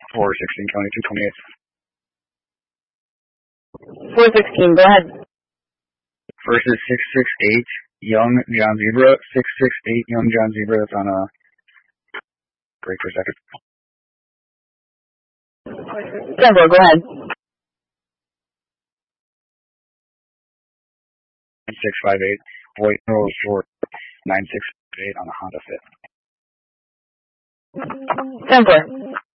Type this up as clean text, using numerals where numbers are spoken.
416, County 228. 416, go ahead. First is 668, Young John Zebra. 668, Young John Zebra. That's on a break for a second. 10-4, go ahead. 658, Boyd Rose Short. 968 on a Honda Fit. 10-4.